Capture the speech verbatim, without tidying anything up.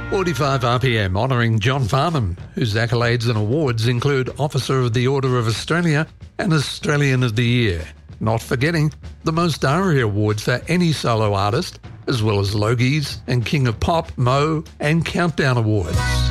forty-five R P M honouring John Farnham, whose accolades and awards include Officer of the Order of Australia and Australian of the Year. Not forgetting the most ARIA awards for any solo artist, as well as Logies and King of Pop, Mo and Countdown awards.